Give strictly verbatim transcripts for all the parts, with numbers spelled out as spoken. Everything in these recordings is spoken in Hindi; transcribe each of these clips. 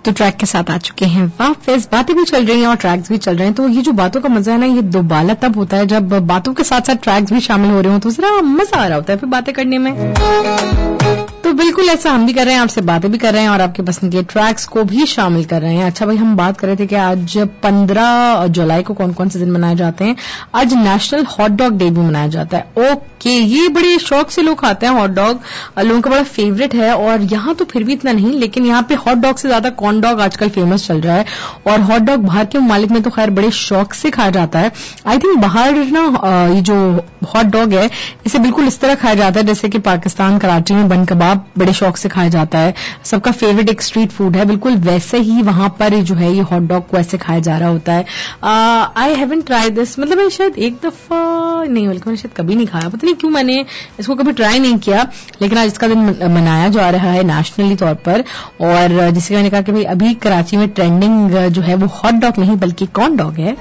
तो ट्रैक के साथ आ चुके हैं वापस, बातें भी चल रही हैं और ट्रैक्स भी चल रहे हैं। तो ये जो बातों का मजा है ना, ये दोबाला तब होता है जब बातों के साथ साथ ट्रैक्स भी शामिल हो रहे हो, तो जरा मजा आ रहा होता है फिर बातें करने में। तो बिल्कुल ऐसा हम भी कर रहे हैं, आपसे बातें भी कर रहे हैं और आपके पसंद के ट्रैक्स को भी शामिल कर रहे हैं। अच्छा भाई, हम बात कर रहे थे कि आज पंद्रह जुलाई को कौन कौन से दिन मनाए जाते हैं। आज नेशनल हॉट डॉग डे भी मनाया जाता है। ओके, ये बड़े शौक से लोग खाते हैं हॉट डॉग, लोगों का बड़ा फेवरेट है। और यहाँ तो फिर भी इतना नहीं, लेकिन यहाँ पे हॉट डॉग से ज्यादा कॉर्न डॉग आजकल फेमस चल रहा है। और हॉट डॉग बाहर के ममालिक में तो खैर बड़े शौक से खाया जाता है। आई थिंक बाहर ना ये जो हॉट डॉग है इसे बिल्कुल इस तरह खाया जाता है जैसे कि पाकिस्तान कराची में बन कबाब बड़े शौक से खाया जाता है, सबका फेवरेट एक स्ट्रीट फूड है, बिल्कुल वैसे ही वहां पर जो है ये हॉट डॉग को ऐसे खाया जा रहा होता है। आई हैवंट ट्राई दिस, मतलब मैं शायद एक दफा नहीं, बल्कि मैंने शायद कभी नहीं खाया, पता नहीं क्यों मैंने इसको कभी ट्राई नहीं किया। लेकिन आज इसका दिन मनाया जा रहा है नेशनली तौर पर। और जैसे मैंने कहा कि भाई अभी कराची में ट्रेंडिंग जो है वो हॉट डॉग नहीं बल्कि कॉर्न डॉग है,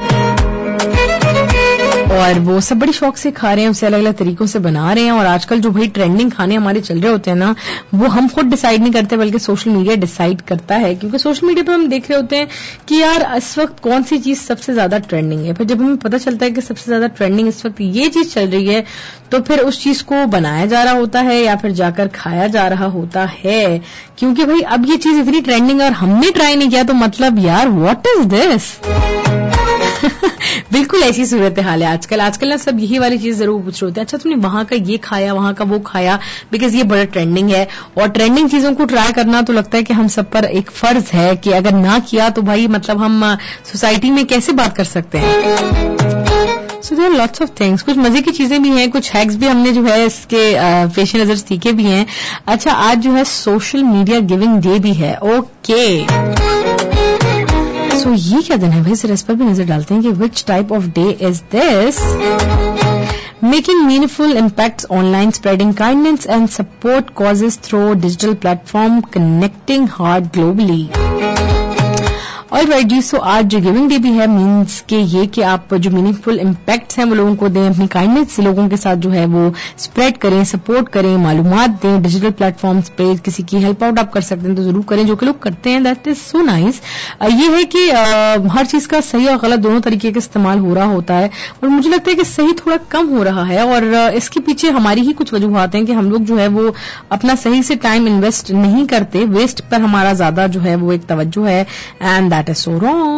और वो सब बड़ी शौक से खा रहे हैं, उसे अलग अलग तरीकों से बना रहे हैं। और आजकल जो भाई ट्रेंडिंग खाने हमारे चल रहे होते हैं ना, वो हम खुद डिसाइड नहीं करते बल्कि सोशल मीडिया डिसाइड करता है। क्योंकि सोशल मीडिया पर हम देख रहे होते हैं कि यार इस वक्त कौन सी चीज सबसे ज्यादा ट्रेंडिंग है। फिर जब हमें पता चलता है कि सबसे ज्यादा ट्रेंडिंग इस वक्त ये चीज चल रही है, तो फिर उस चीज को बनाया जा रहा होता है या फिर जाकर खाया जा रहा होता है। क्योंकि भाई अब ये चीज इतनी ट्रेंडिंग और हमने ट्राई नहीं किया, तो मतलब यार व्हाट इज दिस। बिल्कुल ऐसी सूरत हाल है आजकल। आजकल ना सब यही वाली चीज जरूर पूछ रहे होते हैं, अच्छा तुमने वहां का ये खाया, वहां का वो खाया, बिकॉज ये बड़ा ट्रेंडिंग है। और ट्रेंडिंग चीजों को ट्राई करना तो लगता है कि हम सब पर एक फर्ज है कि अगर ना किया तो भाई मतलब हम सोसाइटी में कैसे बात कर सकते हैं। So there are lots of things, कुछ मजे की चीजें भी हैं, कुछ हैक्स भी हमने जो है इसके पेश नजर सीखे भी हैं। अच्छा, आज जो है सोशल मीडिया गिविंग डे भी है। ओके, तो ये क्या दिन है भाई, जरा इस पर भी नजर डालते हैं कि which type of day is this. Making meaningful impacts online, spreading kindness and support causes through digital platform, connecting heart globally. All right जी, सो आज जो गिविंग डे भी है मीन्स के ये कि आप जो मीनिंगफुल इम्पैक्ट्स हैं वो लोगों को दें, अपनी काइंडनेस से लोगों के साथ जो है वो स्प्रेड करें, सपोर्ट करें, मालूमात दें। डिजिटल प्लेटफॉर्म्स पे किसी की हेल्प आउट आप कर सकते हैं तो जरूर करें, जो कि लोग करते हैं, दैट इज सो नाइस। ये है कि uh, हर चीज का सही और गलत दोनों तरीके का इस्तेमाल हो रहा होता है, और मुझे लगता है कि सही थोड़ा कम हो रहा है। और uh, इसके पीछे हमारी ही कुछ वजूहात हैं कि हम लोग जो है वो अपना सही से टाइम इन्वेस्ट नहीं करते, वेस्ट पर हमारा ज्यादा जो है वो एक तवज्जो है, and that is so wrong.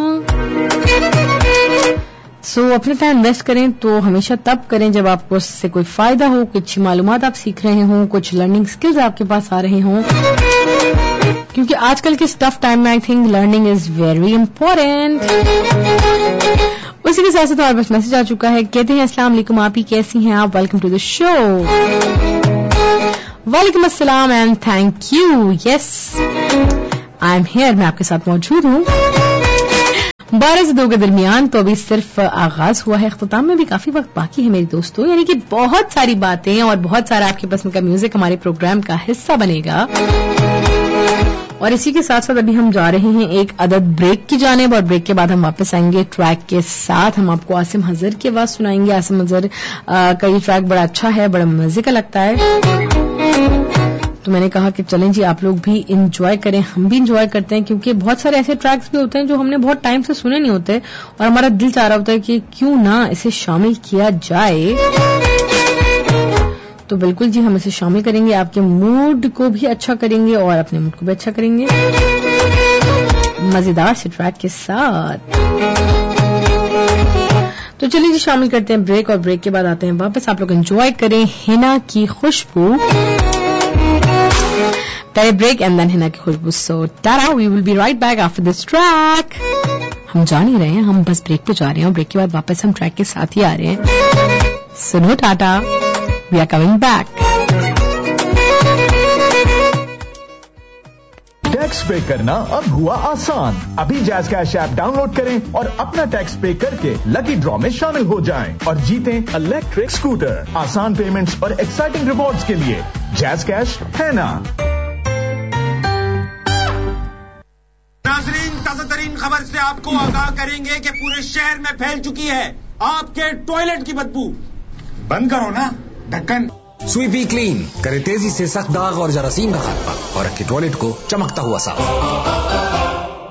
So so, अपने टाइम इन्वेस्ट करें तो हमेशा तब करें जब आपको उससे कोई फायदा हो, कुछ मालूमात आप सीख रहे हों, कुछ लर्निंग स्किल्स आपके पास आ रहे हों। क्योंकि आजकल के टफ टाइम में I think learning is very important. उसी के साथ साथ और बस मैसेज आ चुका है, कहते हैं अस्सलाम वालेकुम, आप ही कैसी हैं आप, वेलकम टू द शो। वालेकुम अस्सलाम and thank you, yes I am here, मैं आपके साथ मौजूद हूँ। बारह से दो के दरमियान तो अभी सिर्फ आगाज हुआ है, इख्तिताम में भी काफी वक्त बाकी है मेरे दोस्तों, यानी कि बहुत सारी बातें और बहुत सारा आपके पसंद का म्यूजिक हमारे प्रोग्राम का हिस्सा बनेगा। और इसी के साथ साथ अभी हम जा रहे हैं एक अदद ब्रेक की जानिब, और ब्रेक के बाद हम वापस आएंगे ट्रैक के साथ। हम आपको आसिम हजर की आवाज सुनाएंगे। आसिम हजर का ये ट्रैक बड़ा अच्छा है, बड़ा मजे का लगता है, तो मैंने कहा कि चलें जी आप लोग भी इंजॉय करें, हम भी इंजॉय करते हैं। क्योंकि बहुत सारे ऐसे ट्रैक्स भी होते हैं जो हमने बहुत टाइम से सुने नहीं होते, और हमारा दिल चाह रहा होता है कि क्यों ना इसे शामिल किया जाए। तो बिल्कुल जी हम इसे शामिल करेंगे, आपके मूड को भी अच्छा करेंगे और अपने मूड को भी अच्छा करेंगे मजेदार से ट्रैक के साथ। तो चलिए जी शामिल करते हैं ब्रेक, और ब्रेक के बाद आते हैं वापस। आप लोग एंजॉय करें हिना की खुशबू, पहले ब्रेक एंड देन हिना की खुशबू। सो Tata, we will be right back after this track. हम जा नहीं रहे हैं, हम बस ब्रेक पे जा रहे हैं, और ब्रेक के बाद वापस हम ट्रैक के साथ ही आ रहे हैं। सुनो Tata, we are coming back. Tax पे करना अब हुआ आसान। अभी जैज़ कैश ऐप डाउनलोड करें और अपना टैक्स पे करके लकी ड्रॉ में शामिल हो जाएं और जीतें इलेक्ट्रिक स्कूटर। आसान पेमेंट्स और एक्साइटिंग रिवॉर्ड्स के लिए जैज़ कैश है ना। नाज़रीन, ताज़ा तरीन खबर से आपको आगाह करेंगे कि पूरे शहर में फैल चुकी है आपके टॉयलेट की बदबू। बंद करो ना ढक्कन। स्वीपी क्लीन करे तेजी से सख्त दाग और जरासीम का खात्मा और रखे टॉयलेट को चमकता हुआ साफ।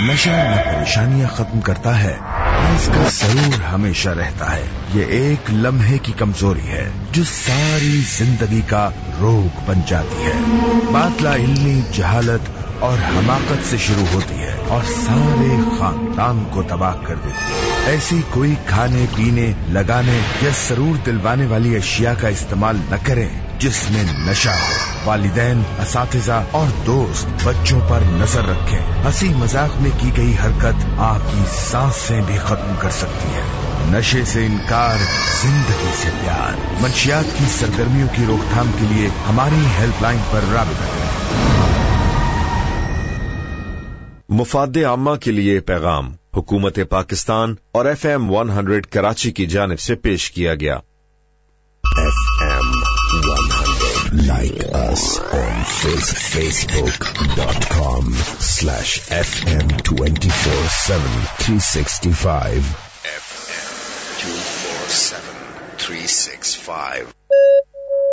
नशा न परेशानियां खत्म करता है, न इसका जरूर हमेशा रहता है। ये एक लम्हे की कमजोरी है जो सारी जिंदगी का रोग बन जाती है। बात लाइल्मी, जहालत और हमाकत से शुरू होती है और सारे खानदान को तबाह कर देती है। ऐसी कोई खाने पीने, लगाने या सरूर दिलवाने वाली अशिया का इस्तेमाल न करें जिसमें नशा हो। वालिदैन, असातिज़ा और दोस्त बच्चों पर नजर रखें। हंसी मजाक में की गई हरकत आपकी सांसें भी खत्म कर सकती है। नशे से इनकार, जिंदगी से प्यार। मंशियात की सरगर्मियों की रोकथाम के लिए हमारी हेल्पलाइन पर राबिता करें। मुफादे आम्मा के लिए पैगाम हुकूमत पाकिस्तान और F M one hundred Karachi की जानिब से पेश किया गया। F M one hundred, like us on Facebook dot com slash F M twenty four seven three sixty five F M to four seven three six five.